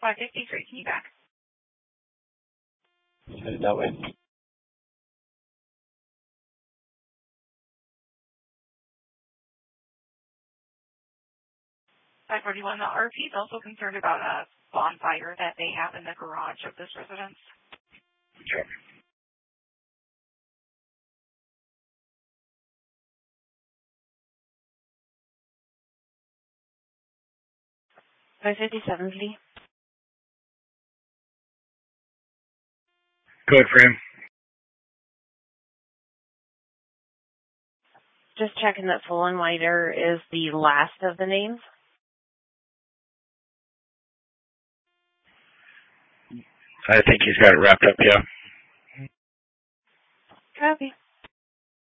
553, can you back? Headed that way. 541, the RP is also concerned about a bonfire that they have in the garage of this residence. Sure. $557, Lee. Code frame. Just checking that Full and Wider is the last of the names. I think he's got it wrapped up, yeah. Copy.